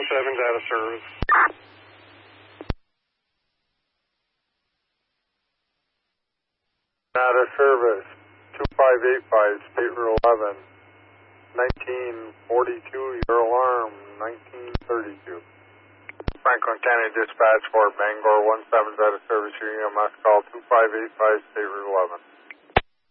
17's out of service. Out of service, 2585, State Route 11, 1942, your alarm, 1932. Franklin County Dispatch for Bangor 17's out of service, your EMS call 2585, State Route 11.